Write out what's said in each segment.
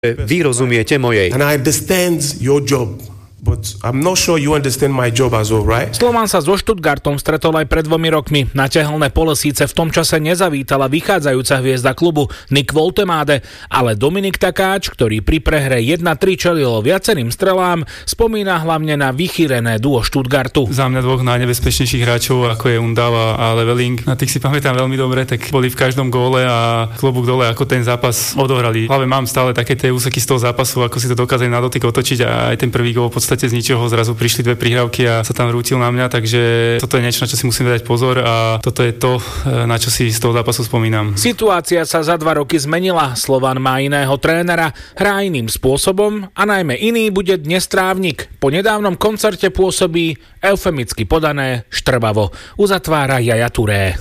Vy rozumiete mojej. And I understand your job. But I'm not sure you understand my job as well, right? Slovan sa so Stuttgartom stretol aj pred 2 rokmi. Na tehelné pole síce v tom čase nezavítala vychádzajúca hviezda klubu Nick Woltemade, ale Dominik Takáč, ktorý pri prehre 1-3 čelil viacerým strelám, spomína hlavne na vychýrené duo Stuttgartu. Za mňa 2 najnebezpečnejších hráčov, ako je Undava a Leveling. Na tých si pamätám veľmi dobre, tak boli v každom góle a klobúk dole, ako ten zápas odohrali. Hlavne mám stále také tie úseky z toho zápasu, ako si to dokázali na dotyk otočiť a aj ten prvý gól v podstate z ničoho zrazu prišli 2 prihrávky a sa tam rútil na mňa, takže toto je niečo, na čo si musím dať pozor a toto je to, na čo si z toho zápasu spomínam. Situácia sa za 2 roky zmenila. Slovan má iného trénera, hrá iným spôsobom a najmä iný bude dnes Trávnik. Po nedávnom koncerte pôsobí eufemicky podané štrbavo. Uzatvára Jaja Touré.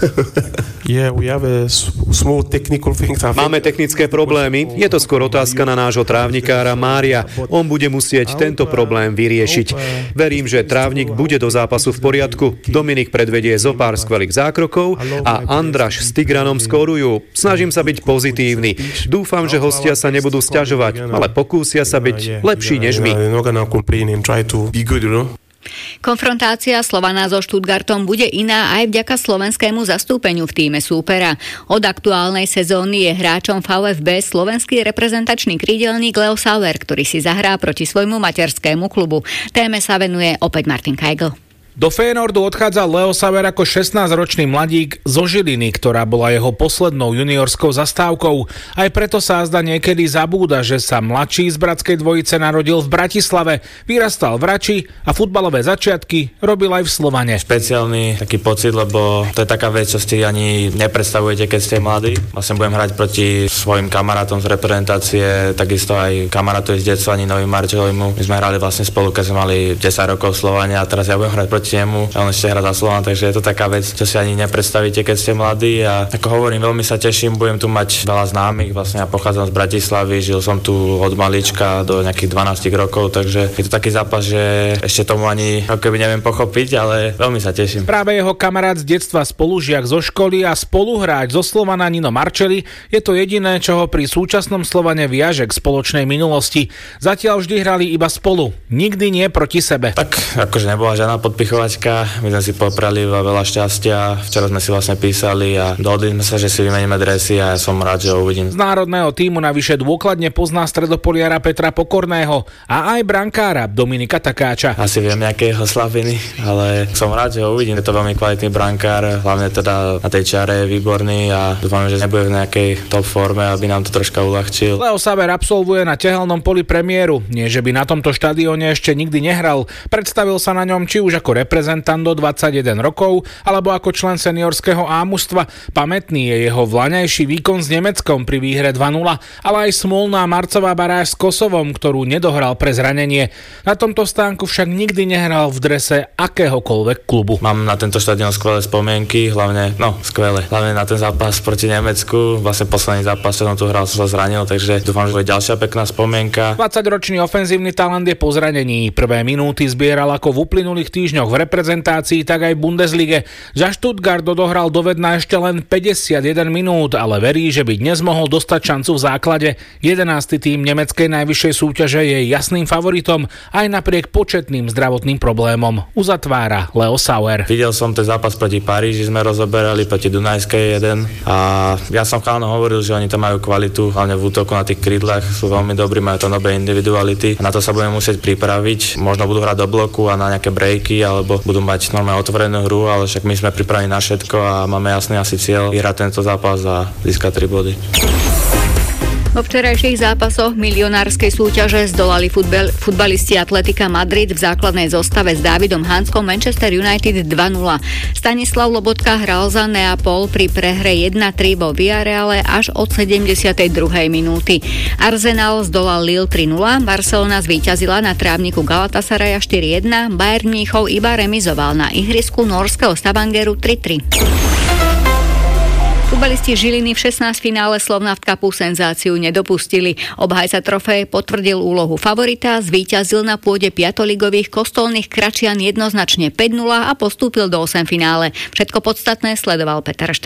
Máme technické problémy. Je to skôr otázka na nášho trávnikára Mária. On bude musieť tento problém vyriešiť. Verím, že Trávnik bude do zápasu v poriadku. Dominik predvedie zo pár skvelých zákrokov a Andraš s Tigranom skorujú. Snažím sa byť pozitívny. Dúfam, že hostia sa nebudú sťažovať, ale pokúsia sa byť lepší než my. Konfrontácia Slovana so Stuttgartom bude iná aj vďaka slovenskému zastúpeniu v tíme súpera. Od aktuálnej sezóny je hráčom VfB slovenský reprezentačný krídelník Leo Sauer, ktorý si zahrá proti svojmu materskému klubu. Téme sa venuje opäť Martin Kajgl. Do Feyenoordu odchádza Leo Sauer ako 16-ročný mladík zo Žiliny, ktorá bola jeho poslednou juniorskou zastávkou. Aj preto sa azda niekedy zabúda, že sa mladší z bratskej dvojice narodil v Bratislave, vyrastal v Rači a futbalové začiatky robil aj v Slovane. Špeciálny taký pocit, lebo to je taká vec, čo si ani nepredstavujete, keď ste mladí. Vlastne budem hrať proti svojim kamarátom z reprezentácie, takisto aj kamarátovi z detstva, Ninovi Marčelimu. My sme hrali vlastne spolu, keď sme mali 10 rokov v Slovane a teraz ja budem hrať proti nemu, on ešte hrá za Slovan, takže je to taká vec, čo si ani nepredstavíte, keď ste mladí a ako hovorím, veľmi sa teším, budem tu mať veľa známych, vlastne ja pochádzam z Bratislavy, žil som tu od malička do nejakých 12 rokov, takže je to taký zápas, že ešte tomu ani ako keby neviem pochopiť, ale veľmi sa teším. Práve jeho kamarát z detstva, spolužiak zo školy a spoluhráč zo Slovana Nino Marčeli je to jediné, čo ho pri súčasnom Slovane viaže k spoločnej minulosti. Zatiaľ vždy hrali iba spolu, nikdy nie proti sebe. Tak akože nebola žiadna podpichovačka, my sme si poprali veľa šťastia, včera sme si vlastne písali a dohodli sme sa, že si vymeníme dresy a ja som rád, že ho uvidím. Z národného tímu navyše dôkladne pozná stredopoliara Petra Pokorného a aj brankára Dominika Takáča. Asi viem nejaké jeho slabiny, ale som rád, že ho uvidím. Je to veľmi kvalitný brankár, hlavne teda na tej čiare je výborný a dúfam, že nebude v nejakej top forme, aby nám to troška uľahčil. Leo Sauer absolvuje na tehelnom poli premiéru. Nie, že by na tomto štadióne ešte nikdy nehral. Predstavil sa na ňom či už ako reprezentant do 21 rokov, alebo ako člen seniorského A-mužstva. Pamätný je jeho vlaňajší výkon s Nemeckom pri výhre 2-0, ale aj smolná marcová baráž s Kosovom, ktorú nedohral pre zranenie. Na tomto stánku však nikdy nehral v drese akéhokoľvek klubu. Mám na tento štadión skvelé spomienky, hlavne na ten zápas proti Nemecku. Vlastne posledný zápas, čo som tu hral, som sa zranil, takže dúfam, že bude ďalšia pekná spomienka. 20-ročný ofenzívny talent je po zranení. Prvé minúty zbieral ako v uplynulých týždňoch v reprezentácii, tak aj v Bundeslige. Za Stuttgart odohral dovedna ešte len 51 minút, ale verí, že by dnes mohol dostať šancu v základe. 11. tím nemeckej najvyššej súťaže je jasným favoritom aj napriek početným zdravotným problémom. Uzatvára Leo Sauer. Videl som ten zápas proti Paríži, sme rozoberali proti Dunajskej 1 a ja som chlánom hovoril, že oni tam majú kvalitu, hlavne v útoku na tých krídlach sú veľmi dobrí, majú to nové individuality. Na to sa budeme musieť pripraviť. Možno budú hrať do bloku a na nejaké breaky alebo budú mať normálne otvorenú hru, ale však my sme pripravení na všetko a máme jasný asi cieľ vyhrať tento zápas a získať 3 body. Vo včerajších zápasoch milionárskej súťaže zdolali futbalisti Atletika Madrid v základnej zostave s Dávidom Hanskom Manchester United 2-0. Stanislav Lobotka hral za Neapol pri prehre 1-3 vo Villareale až od 72. minúty. Arsenal zdolal Lille 3-0, Barcelona zvíťazila na trávniku Galatasaraja 4-1, Bayern Mníchov iba remizoval na ihrisku norského Stavangeru 3-3. Futbalisti Žiliny v 16 finále Slovnaft Cupu senzáciu nedopustili. Obhajca trofeje potvrdil úlohu favorita, zvíťazil na pôde piatoligových Kostolných Kračian jednoznačne 5-0 a postúpil do 8 finále. Všetko podstatné sledoval Peter Štern.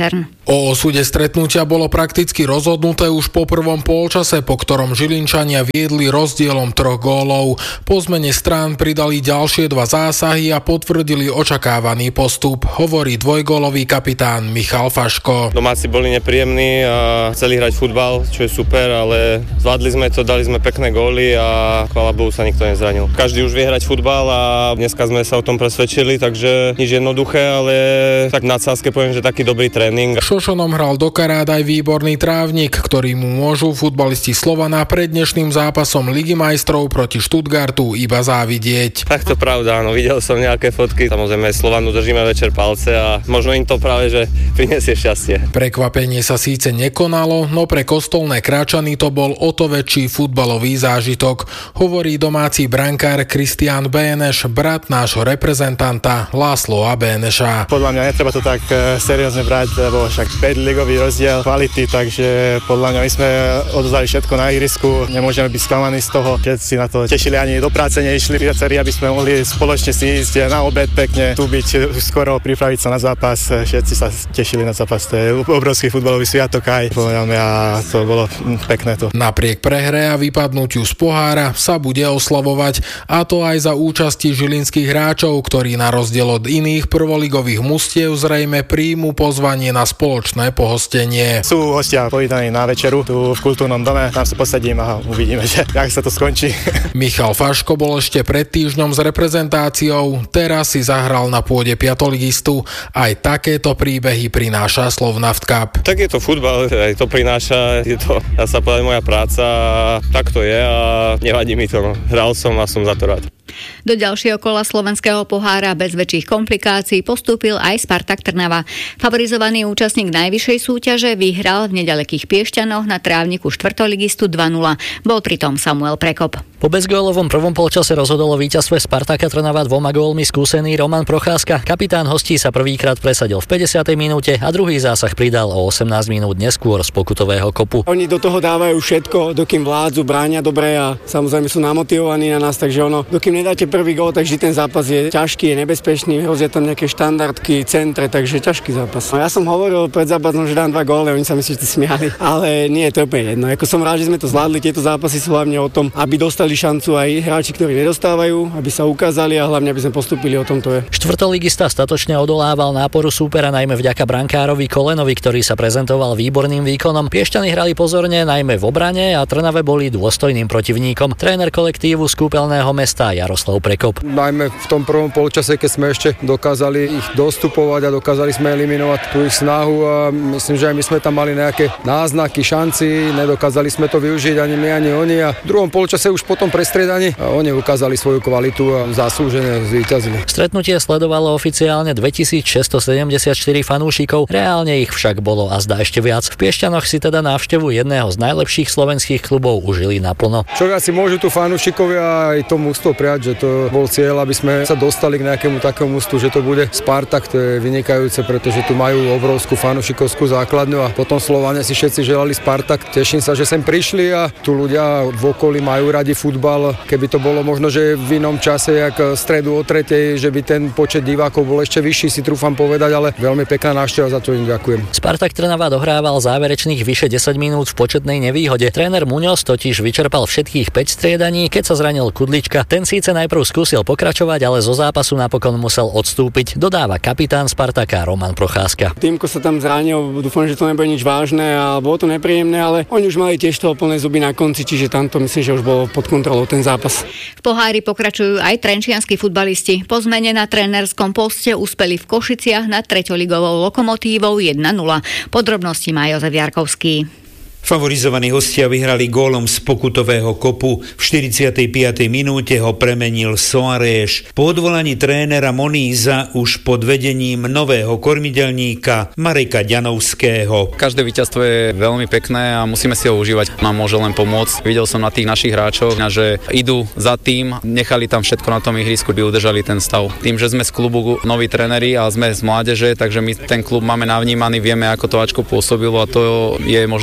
O osude stretnutia bolo prakticky rozhodnuté už po prvom polčase, po ktorom Žilinčania viedli rozdielom 3 gólov. Po zmene strán pridali ďalšie 2 zásahy a potvrdili očakávaný postup, hovorí dvojgólový kapitán Michal Faško. Domáci boli nepríjemní a chceli hrať futbal, čo je super, ale zvládli sme to, dali sme pekné góly a chvála Bohu sa nikto nezranil. Každý už vie hrať futbal a dneska sme sa o tom presvedčili, takže nič jednoduché, ale tak na Sáske poviem, že taký dobrý tréning. Šošonom hral do karát aj výborný trávnik, ktorý mu môžu futbalisti Slovana pred dnešným zápasom Ligy majstrov proti Stuttgartu iba závidieť. Tak to pravda, áno, videl som nejaké fotky. Samozrejme Slovanu držíme večer palce a možno im to práve, že prinesie šťastie. Prekvapenie sa síce nekonalo, no pre Kostolné Kráčany to bol o to väčší futbalový zážitok, hovorí domáci brankár Kristián Béneš, brat nášho reprezentanta Lászlóa Béneša. Podľa mňa netreba to tak seriózne brať, lebo však 5-ligový rozdiel kvality, takže podľa mňa my sme odozdali všetko na ihrisku, nemôžeme byť sklamaní z toho, keď si na to tešili, ani do práce neišli viacerí, aby sme mohli spoločne si ísť na obed pekne, tu byť skoro, pripraviť sa na zápas, všetci sa tešili na zápas, to je obrovský futbalový sviatok aj, podľa mňa to bolo pekné to. Napriek prehre a vypadnutiu z pohára sa bude oslavovať, a to aj za účasti žilinských hráčov, ktorí na rozdiel od iných prvoligových mustiev zrejme príjmu pozvanie na spoločné pohostenie. Sú hostia povítaní na večeru tu v kultúrnom dome, tam sa posadím a uvidíme, že jak sa to skončí. Michal Faško bol ešte pred týždňom s reprezentáciou, teraz si zahral na pôde piatoligistu. Aj takéto príbehy prináša Slovnaft Cup. Tak je to futbal, aj to prináša, je to, dá sa povedať, moja práca, tak to je a nevadí mi to. No. Hral som a som za to rád. Do ďalšieho kola slovenského pohára bez väčších komplikácií postúpil aj Spartak Trnava. Favorizovaný účastník najvyššej súťaže vyhral v nedalekých Piešťanoch na trávniku štvrtoligistu 2-0. Bol pritom Samuel Prekop. Po bezgólovom prvom polčase rozhodol o víťazstve Spartaka Trnava 2 gólmi skúsený Roman Procházka. Kapitán hostí sa prvýkrát presadil v 50. minúte a druhý zásah pridal o 18 minút neskôr z pokutového kopu. Oni do toho dávajú všetko, dokým vládzu, bránia dobre a samozrejme sú namotivovaní na nás, takže dokým nedáte prvý gól, takže ten zápas je ťažký, je nebezpečný, hrozia tam nejaké štandardky, centre, takže ťažký zápas. Ja som hovoril pred zápasom, že dám 2 góly, oni sa myslí, že smiali, ale nie je to úplne jedno. Ako som rád, že sme to zvládli, tieto zápasy sú hlavne o tom, aby dostali šancu aj hráči, ktorí nedostávajú, aby sa ukázali a hlavne aby sme postúpili, o tom to je. Štvrtoligista statočne odolával náporu súpera najmä vďaka brankárovi Kolenovi, ktorý sa prezentoval výborným výkonom. Piešťany hrali pozorne najmä v obrane a Trnave boli dôstojným protivníkom. Tréner kolektívu z Kúpeľného mesta Jaroslav Prekop. Najmä v tom prvom polčase, keď sme ešte dokázali ich dostupovať a dokázali sme eliminovať tú ich snahu a myslím, že aj my sme tam mali nejaké náznaky, šanci, nedokázali sme to využiť ani my, ani oni a v druhom polčase už potom prestriedaní a oni ukázali svoju kvalitu a zaslúžene zvíťazili. Stretnutie sledovalo oficiálne 2674 fanúšikov, reálne ich však bolo azda ešte viac. V Piešťanoch si teda návštevu jedného z najlepších slovenských klubov užili naplno. Čo asi môžu tu fanúšikovia aj to mužstvo prijať, že to bol cieľ, aby sme sa dostali k nejakému takému mužstvu, že to bude Spartak, to je vynikajúce, pretože tu majú obrovskú fanúšikovskú základňu a potom Slovania si všetci želali Spartak. Teším sa, že sem prišli a tu ľudia v okolí majú radi futbal. Keby to bolo možno, že v inom čase, jak stredu o 3:00, že by ten počet divákov bol ešte vyšší, si trúfam povedať, ale veľmi pekná návšteva, za to im ďakujem. Spartak Trnava dohrával záverečných vyše 10 minút v početnej nevýhode. Tréner Muňoz totiž vyčerpal všetkých 5 striedaní, keď sa zranil Kudlička. Ten síce najprv skúsil pokračovať, ale zo zápasu napokon musel odstúpiť, dodáva kapitán Spartaka Roman Procházka. Týmko sa tam zranil, dúfam, že to nebude nič vážne a bolo to nepríjemné, ale oni už mali tiež toho plné zuby na konci, čiže tamto myslím, že už bolo pod kontrolou ten zápas. V pohári pokračujú aj trenčianski futbalisti. Po zmene na trénerskom poste uspeli v Košiciach nad treťoligovou Lokomotívou 1-0. Podrobnosti má Jozef Jarkovský. Favorizovaní hostia vyhrali gólom z pokutového kopu. V 45. minúte ho premenil Soares. Po odvolaní trénera Moníza už pod vedením nového kormidelníka Mareka Ďanovského. Každé víťazstvo je veľmi pekné a musíme si ho užívať. Nám môže len pomôcť. Videl som na tých našich hráčoch, že idú za tým, nechali tam všetko na tom ihrisku, by udržali ten stav. Tým, že sme z klubu noví tréneri a sme z mládeže, takže my ten klub máme navnímaný, vieme, ako to Ačko pôsobilo a to je možno tá zľahčená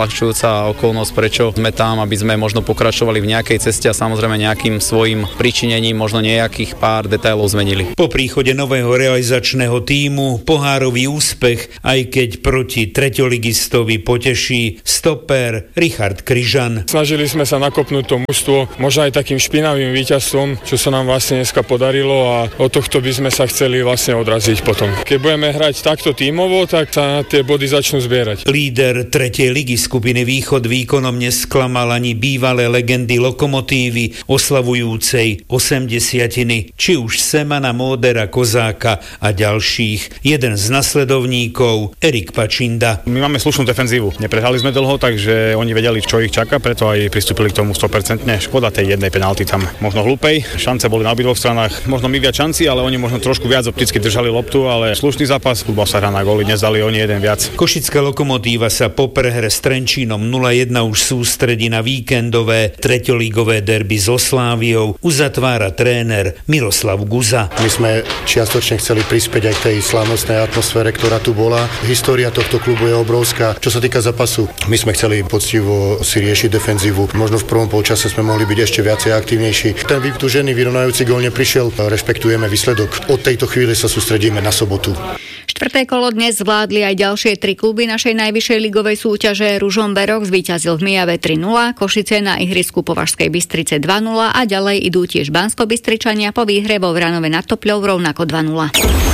neodľahčujúca okolnosť, prečo sme tam, aby sme možno pokračovali v nejakej ceste a samozrejme nejakým svojim pričinením možno nejakých pár detailov zmenili. Po príchode nového realizačného tímu pohárový úspech, aj keď proti treťoligistovi poteší stoper Richard Kryžan. Snažili sme sa nakopnúť to mužstvo možno aj takým špinavým víťazstvom, čo sa nám vlastne dneska podarilo a od tohto by sme sa chceli vlastne odraziť potom. Keď budeme hrať takto tímovo, tak sa tie body začnú zbierať. Líder tretej ligy skupiny Východ výkonom nesklamal ani bývalé legendy Lokomotívy oslavujúcej 80-tiny, či už Semana, Módera, Kozáka a ďalších. Jeden z nasledovníkov, Erik Pačinda. My máme slušnú defenzívu. Neprehrali sme dlho, takže oni vedeli, čo ich čaká, preto aj pristúpili k tomu 100%. Škoda tej jednej penalty tam možno hlúpej. Šance boli na obidvoch stranách. Možno my viac šanci, ale oni možno trošku viac opticky držali loptu, ale slušný zápas. Futbal sa hrá na góly, nezdali oni jeden viac. Košická Lokomotíva sa po prehre s Trenčínom 0-1 už sústredí na víkendové treťolígové derby so Sláviou. Uzatvára tréner Miroslav Guza. My sme čiastočne chceli prispieť aj k tej slávnostnej atmosfére, ktorá tu bola. História tohto klubu je obrovská. Čo sa týka zápasu, my sme chceli poctivo si riešiť defenzívu. Možno v prvom polčase sme mohli byť ešte viacej aktívnejší. Ten vytužený vyrovnajúci gól neprišiel. Rešpektujeme výsledok. Od tejto chvíle sa sústredíme na sobotu. Štvrté kolo dnes zvládli aj ďalšie 3 kluby našej najvyššej ligovej súťaže. Ružomberok zvíťazil v Mijave 3-0, Košice na ihrisku Považskej Bystrice 2-0 a ďalej idú tiež Banskobystričania po výhre vo Vranove nad Topľou rovnako 2-0.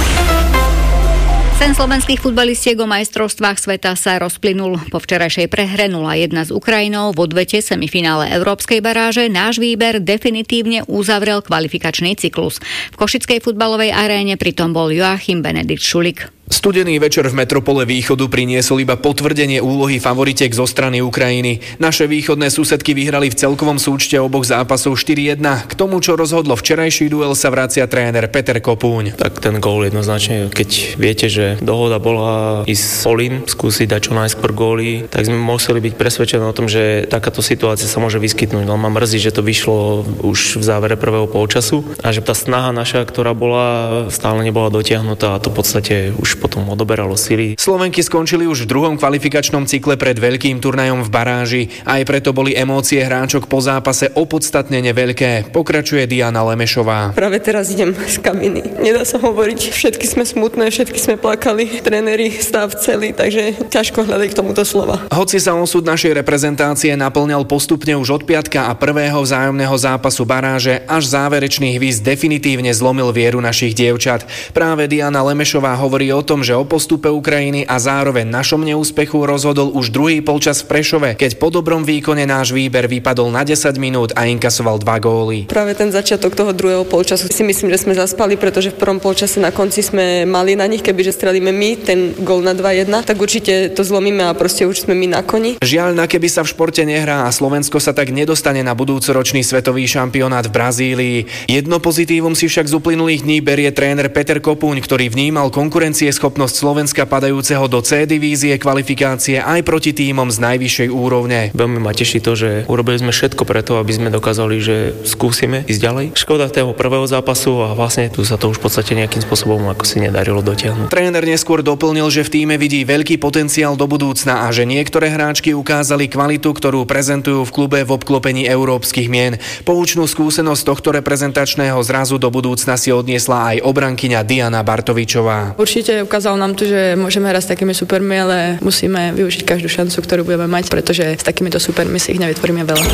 Sen slovenských futbalistiek o majstrovstvách sveta sa rozplynul. Po včerajšej prehre 0-1 s Ukrajinou v odvete semifinále európskej baráže náš výber definitívne uzavrel kvalifikačný cyklus. V košickej futbalovej aréne pritom bol Joachim Benedikt Šulik. Studený večer v metropole Východu priniesol iba potvrdenie úlohy favoritiek zo strany Ukrajiny. Naše východné susedky vyhrali v celkovom súčte oboch zápasov 4-1. K tomu, čo rozhodlo včerajší duel, sa vracia tréner Peter Kopúň. Tak ten gól jednoznačne, keď viete, že dohoda bola ísť all-in, skúsiť dať čo najskôr góly, tak sme museli byť presvedčení o tom, že takáto situácia sa môže vyskytnúť. No ma mrzí, že to vyšlo už v závere prvého polčasu a že tá snaha naša, ktorá bola, stále nebola dotiahnutá a to v podstate už potom odoberalo sily. Slovenky skončili už v druhom kvalifikačnom cykle pred veľkým turnajom v baráži. Aj preto boli emócie hráčok po zápase opodstatnene veľké. Pokračuje Diana Lemešová. Práve teraz idem z kabiny. Nedá sa hovoriť. Všetky sme smutné, všetky sme plakali. Tréneri, stav celý, takže ťažko hľadať k tomuto slova. Hoci sa osud našej reprezentácie naplňal postupne už od piatka a prvého vzájomného zápasu baráže, až záverečný hvízd definitívne zlomil vieru našich dievčat. Práve Diana Lemešová hovorí o tom, že o postupe Ukrajiny a zároveň našom neúspechu rozhodol už druhý polčas v Prešove, keď po dobrom výkone náš výber vypadol na 10 minút a inkasoval 2 góly. Práve ten začiatok toho druhého polčasu si myslím, že sme zaspali, pretože v prvom polčase na konci sme mali na nich, kebyže strelíme my ten gól na 2-1, tak určite to zlomíme a proste už sme my na koni. Žiaľ, na keby sa v športe nehrá a Slovensko sa tak nedostane na budúcoročný svetový šampionát v Brazílii. Jedno pozitívum si však z uplynulých dní berie tréner Peter Kopúň, ktorý vnímal schopnosť Slovenska padajúceho do C divízie kvalifikácie aj proti tímom z najvyššej úrovne. Veľmi ma teší to, že urobili sme všetko preto, aby sme dokázali, že skúsime ísť ďalej. Škoda toho prvého zápasu a vlastne tu sa to už v podstate nejakým spôsobom ako si nedarilo dotiahnuť. Tréner neskôr doplnil, že v tíme vidí veľký potenciál do budúcna a že niektoré hráčky ukázali kvalitu, ktorú prezentujú v klube v obklopení európskych mien. Poučnú skúsenosť tohto reprezentačného zrazu do budúcna si odniesla aj obrankyňa Diana Bartovičová. Určite ukázal nám to, že môžeme hrať s takými supermi, ale musíme využiť každú šancu, ktorú budeme mať, pretože s takýmito supermi si ich nevytvoríme veľa.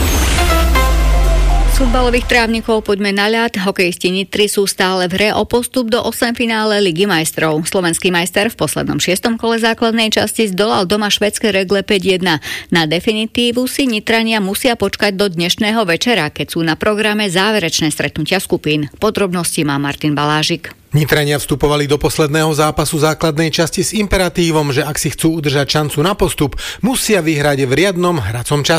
Futbalových trávnikov poďme na ľad. Hokejisti Nitry sú stále v hre o postup do 8 finále Ligy majstrov. Slovenský majster v poslednom 6. kole základnej časti zdolal doma švédske Rögle 5-1. Na definitívu si Nitrania musia počkať do dnešného večera, keď sú na programe záverečné stretnutia skupín. Podrobnosti má Martin Balážik. Nitrania vstupovali do posledného zápasu základnej časti s imperatívom, že ak si chcú udržať šancu na postup, musia vyhrať v riadnom hracom čase.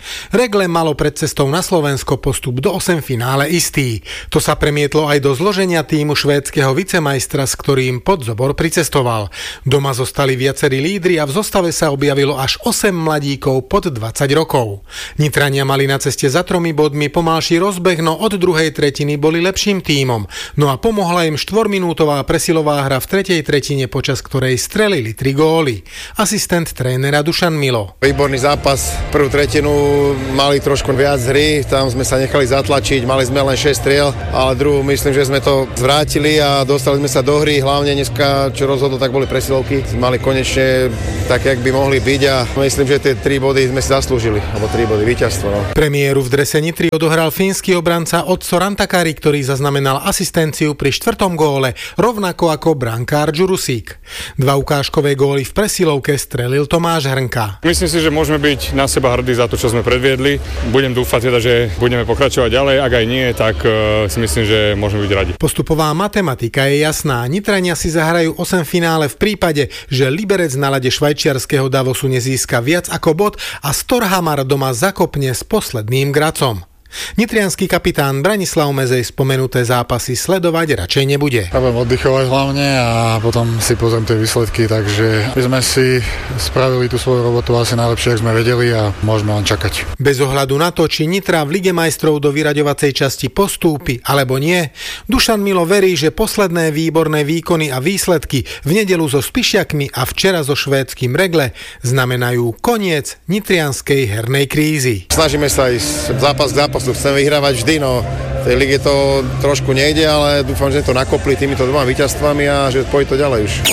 Regle malo pred cestou na Slovensko postup do 8 finále istý. To sa premietlo aj do zloženia tímu švédskeho vicemajstra, s ktorým Podzobor pricestoval. Doma zostali viacerí lídri a v zostave sa objavilo až 8 mladíkov pod 20 rokov. Nitrania mali na ceste za 3 bodmi pomalší rozbeh, no od druhej tretiny boli lepším tímom. No a pomohla im 4-minútová presilová hra v tretej tretine, počas ktorej strelili 3 góly. Asistent trénera Dušan Milo. Výborný zápas. Prvú tretinu mali trošku viac hry, tam sme sa nechali zatlačiť, mali sme len 6 striel, ale druhú myslím, že sme to zvrátili a dostali sme sa do hry. Hlavne dneska, čo rozhodlo, tak boli presilovky. Mali konečne tak, jak by mohli byť a myslím, že tie 3 body sme si zaslúžili, alebo 3 body víťazstvo. No. Premiéru v drese Nitry odohral fínsky obranca Otso Rantakari, ktorý zaznamenal asistenciu pri 4. góle, rovnako ako brankár Džurusík. 2 ukážkové góly v presilovke strelil Tomáš Hrnka. Myslím si, že môžeme byť na seba hrdí za to, čo sme predviedli. Budem dúfať teda, že budeme pokračovať ďalej. Ak aj nie, tak si myslím, že môžeme byť radi. Postupová matematika je jasná. Nitrania si zahrajú 8 finále v prípade, že Liberec na ľade švajčiarskeho Davosu nezíska viac ako bod a Storhamar doma zakopne s posledným Gracom. Nitriansky kapitán Branislav Mezej spomenuté zápasy sledovať radšej nebude. Ja budem oddychovať hlavne a potom si pozriem tie výsledky, takže my sme si spravili tú svoju robotu asi najlepšie, ako sme vedeli a môžeme len čakať. Bez ohľadu na to, či Nitra v Lige majstrov do vyraďovacej časti postúpi alebo nie, Dušan Milo verí, že posledné výborné výkony a výsledky v nedeľu so Spišiakmi a včera so švédskym Regle znamenajú koniec nitrianskej hernej krízy. Snažíme sa ísť zápas k zápasu. Chceme vyhrávať vždy, no v tej lige to trošku nejde, ale dúfam, že to nakopli týmito 2 víťazstvami a že pôjde to ďalej už.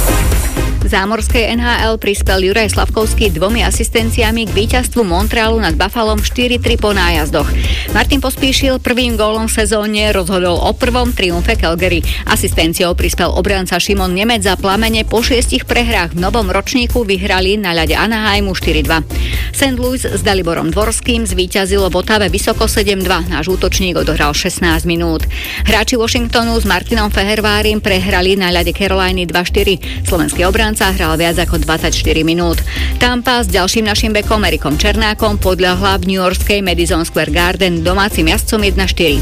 V zámorskej NHL prispel Juraj Slavkovský 2 asistenciami k víťazstvu Montrealu nad Buffalom 4-3 po nájazdoch. Martin Pospíšil prvým gólom v sezóne rozhodol o prvom triumfe Calgary. Asistenciou prispel obranca Šimon Nemec za Plamene. Po 6 prehrách v novom ročníku vyhrali na ľade Anaheimu 4-2. St. Louis s Daliborom Dvorským zvíťazilo v Ottawe vysoko 7-2. Náš útočník odohral 16 minút. Hráči Washingtonu s Martinom Fehervárim prehrali na ľade Caroliny 2-4. Slovenský obranca hral viac ako 24 minút. Tampa s ďalším našim bekom Erikom Černákom podľahla v newyorskej Madison Square Garden domácim jazdcom 1-4.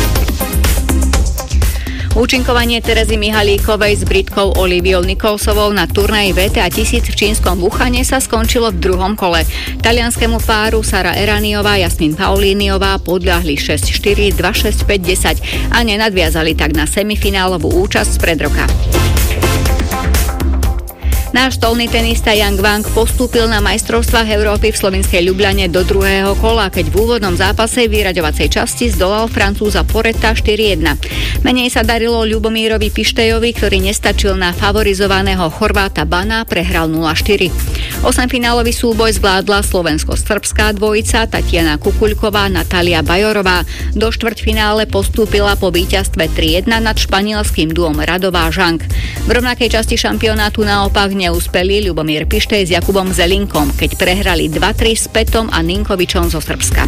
Účinkovanie Terezy Mihalíkovej s Britkou Oliviou Nicholsovou na turnaji VTA 1000 v čínskom Wuhane sa skončilo v druhom kole. Talianskému páru Sara Eraniová a Jasmin Paulíniová podľahli 6-4, 2-6, 5-10 a nenadviazali tak na semifinálovú účasť spred roka. Náš stolný tenista Yang Wang postúpil na majstrovstvách Európy v slovenskej Ljubljane do druhého kola, keď v úvodnom zápase vyraďovacej časti zdolal Francúza Poreta 4-1. Menej sa darilo Ľubomírovi Pištejovi, ktorý nestačil na favorizovaného Chorváta Bana, prehral 0-4. Osemfinálový súboj zvládla slovensko-srbská dvojica Tatiana Kukuľková, Natália Bajorová. Do štvrťfinále postúpila po víťazstve 3-1 nad španielským duom Radová Žank. V rovnakej časti šampionátu naopak neúspeli Ľubomír Pištej s Jakubom Zelinkom, keď prehrali 2-3 s Petom a Ninkovičom zo Srbska.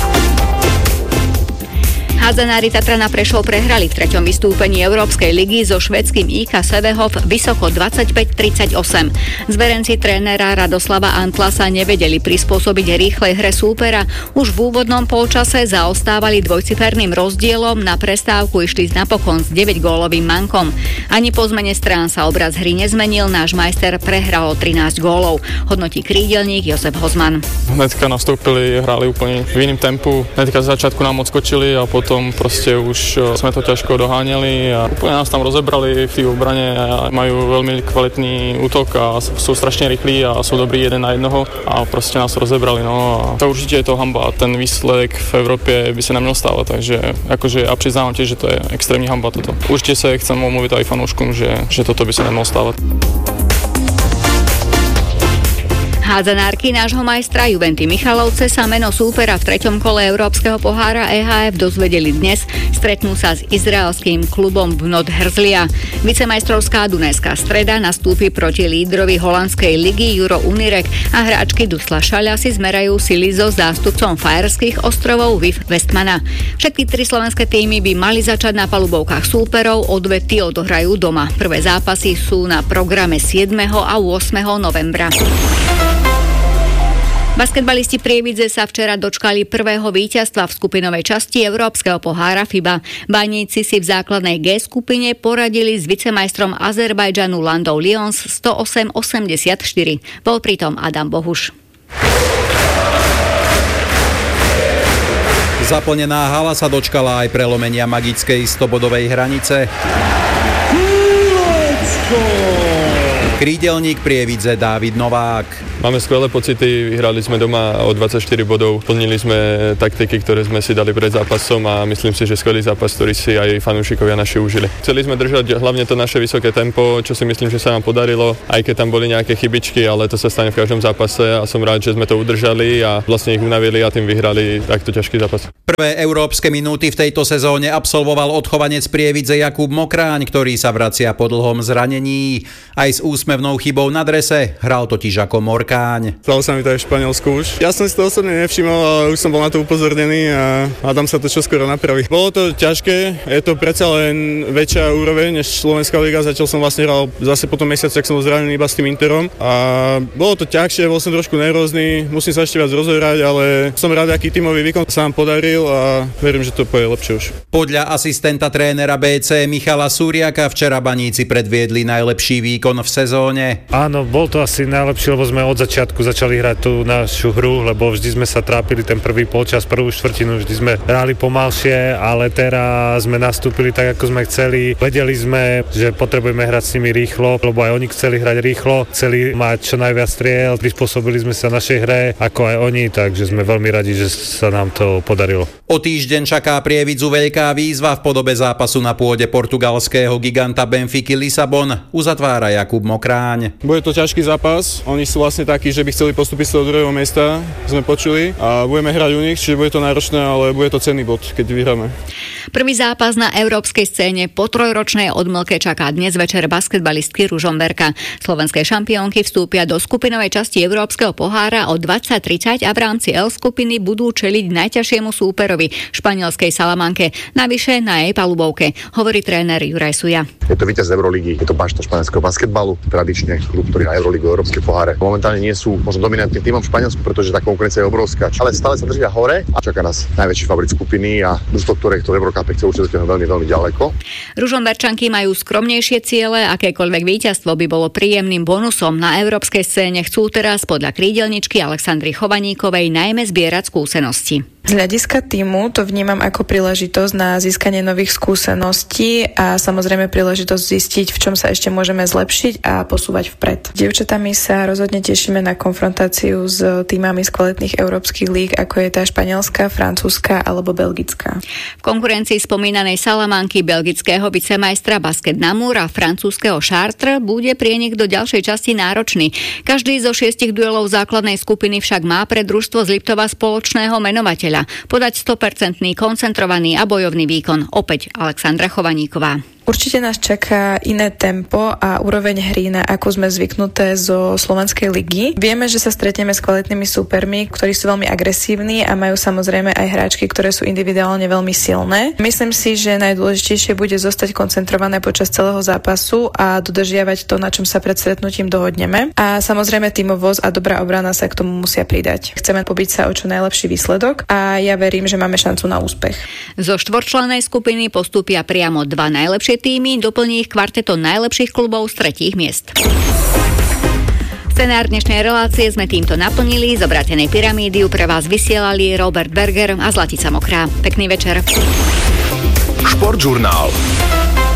Hádzanári Tatrana Prešov prehrali v 3. vystúpení Európskej ligy so švédskym IK Sevehov vysoko 25-38. Zverenci trénera Radoslava Antla sa nevedeli prispôsobiť rýchlej hre súpera. Už v úvodnom polčase zaostávali dvojciferným rozdielom, na prestávku išli napokon s 9-gólovým mankom. Ani po zmene strán sa obraz hry nezmenil, náš majster prehral o 13 gólov. Hodnotí krídelník Jozef Hozman. Hnedka nastúpili, hrali úplne v iným tempu. Hnedka z začiatku nám odskočili a potom proste už sme to ťažko doháňali a úplne nás tam rozebrali v tej obrane a majú veľmi kvalitný útok a sú strašne rýchli a sú dobrí jeden na jednoho a proste nás rozebrali. No a to určite je to hanba. Ten výsledek v Európe by sa nám stávať, takže akože ja priznávam tiež, že to je extrémne hanba toto. Určite sa chcem omluviť aj fanúškom, že toto by sa nemalo stávať. Hádzanárky nášho majstra Juventy Michalovce sa meno súpera v 3. kole Európskeho pohára EHF dozvedeli dnes. Stretnú sa s izraelským klubom Bnot Herzlia. Vicemajstrovská Dunajská Streda nastúpi proti lídrovi holandskej ligy Juro Unirek a hráčky Dusla Šaľa si zmerajú sily so zástupcom Fajerských ostrovov Viv Westmana. Všetky 3 slovenské týmy by mali začať na palubovkách súperov, odvety odohrajú doma. Prvé zápasy sú na programe 7. a 8. novembra. Basketbalisti Prievidze sa včera dočkali prvého víťazstva v skupinovej časti Európskeho pohára FIBA. Baníci si v základnej G skupine poradili s vicemajstrom Azerbajdžanu Landou Lions 108-84. Bol pritom Adam Bohuš. Zaplnená hala sa dočkala aj prelomenia magickej 100-bodovej hranice. Krídelník Prievidze Dávid Novák. Máme skvelé pocity, vyhrali sme doma o 24 bodov, plnili sme taktiky, ktoré sme si dali pred zápasom a myslím si, že skvelý zápas, ktorý si aj fanúšikovia naši užili. Chceli sme držať hlavne to naše vysoké tempo, čo si myslím, že sa nám podarilo, aj keď tam boli nejaké chybičky, ale to sa stane v každom zápase a som rád, že sme to udržali a vlastne ich unavili a tým vyhrali takto ťažký zápas. Prvé európske minúty v tejto sezóne absolvoval odchovanec Prievidze Jakub Mokráň, ktorý sa vracia po dlhom zranení. Aj s úsmevnou chybou na drese hral totiž ako Morkáň. Stalo sa mi to aj v Španielsku už. Ja som si to osobne nevšimol, ale už som bol na to upozornený a hádam sa to čoskoro napraví. Bolo to ťažké, je to predsa len väčšia úroveň než Slovenská liga, zatiaľ som vlastne hral zase po tom mesiaci, ak som bol zranený iba s tým Interom a bolo to ťažšie, bol som trošku nervózny, musím sa ešte viac rozohrať, ale som rád, aký tímový výkon sa nám podaril a verím, že to pôjde lepšie už. Podľa asistenta trénera BC Michala Súriaka včera Baníci predviedli najlepší výkon v sezóne. Áno, bol to asi najlepší, lebo sme od začiatku začali hrať tú našu hru, lebo vždy sme sa trápili ten prvý polčas, prvú štvrtinu, vždy sme hrali pomalšie, ale teraz sme nastúpili tak, ako sme chceli. Vedeli sme, že potrebujeme hrať s nimi rýchlo, lebo aj oni chceli hrať rýchlo, chceli mať čo najviac striel, prispôsobili sme sa našej hre, ako aj oni, takže sme veľmi radi, že sa nám to podarilo. O týždeň čaká Prievidzu veľká výzva v podobe zápasu na pôde portugalského giganta Benfiky Lisabon, uzatvára Jakub Mokráň. Bude to ťažký zápas, oni sú vlastne takí, že by chceli postúpiť z toho druhého miesta, sme počuli, a budeme hrať u nich, čiže bude to náročné, ale bude to cenný bod, keď vyhráme. Prvý zápas na európskej scéne po trojročnej odmlke čaká dnes večer basketbalistky Ružomberka. Slovenské šampiónky vstúpia do skupinovej časti Európskeho pohára o 20:30 a v rámci L skupiny budú čeliť najťažšiemu súperovi, španielskej Salamanke, navyše na jej palubovke, hovorí tréner Juraj Suja. Je to víťaz Eurolígy, je to bašta španielského basketbalu, tradične klub, ktorý hrá Eurolígu, Európske poháre. Momentálne nie sú možno dominantným tímom v Španielsku, pretože tá konkurencia je obrovská, ale stále sa držia hore a čaká nás najväčší favorit skupiny a družstvo, ktoré to Eurocupe chce určite veľmi, veľmi ďaleko. Ružomberčanky majú skromnejšie ciele, akékoľvek víťazstvo by bolo príjemným bonusom. Na európskej scéne chcú teraz podľa krídelničky Alexandry Chovaníkovej najmä zbierať skúsenosti. Z hľadiska tímu to vnímam ako príležitosť na získanie nových skúseností a samozrejme príležitosť zistiť, v čom sa ešte môžeme zlepšiť a posúvať vpred. Dievčatami sa rozhodne tešíme na konfrontáciu s tímami z kvalitných európskych líg, ako je tá španielská, francúzska alebo belgická. V konkurencii spomínanej Salamanky, belgického vicemajstra Basket Namur a francúzskeho Chartres bude prienik do ďalšej časti náročný. Každý zo 6 duelov základnej skupiny však má pre družstvo z Liptova spoločného menovateľa. Podať 100% koncentrovaný a bojovný výkon. Opäť Alexandra Chovaníková. Určite nás čaká iné tempo a úroveň hry, na akú sme zvyknuté zo slovenskej ligy. Vieme, že sa stretneme s kvalitnými súpermi, ktorí sú veľmi agresívni a majú samozrejme aj hráčky, ktoré sú individuálne veľmi silné. Myslím si, že najdôležitejšie bude zostať koncentrované počas celého zápasu a dodržiavať to, na čom sa pred stretnutím dohodneme. A samozrejme tímovosť a dobrá obrana sa k tomu musia pridať. Chceme pobiť sa o čo najlepší výsledok a ja verím, že máme šancu na úspech. Zo štvorčlennej skupiny postúpia priamo dva najlepšie týmy, doplní ich kvarteto najlepších klubov z 3. miest. Scenár dnešnej relácie sme týmto naplnili. Z obrátenej pyramídy pre vás vysielali Robert Berger a Zlatica Mokrá. Pekný večer. Športžurnál.